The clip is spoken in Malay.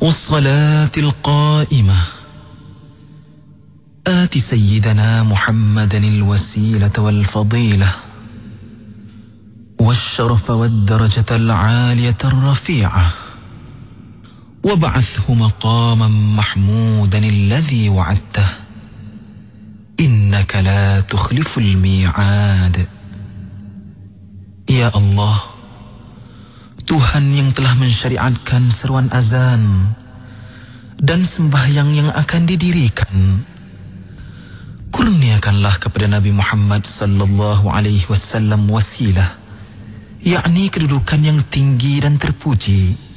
والصلاة القائمة آت سيدنا محمدا الوسيلة والفضيلة والشرف والدرجة العالية الرفيعة وابعثه مقاما محمودا الذي وعدته إنك لا تخلف الميعاد. Ya Allah, Tuhan yang telah mensyariatkan seruan azan dan sembahyang yang akan didirikan, kurniakanlah kepada Nabi Muhammad sallallahu alaihi wasallam wasilah, yakni kedudukan yang tinggi dan terpuji,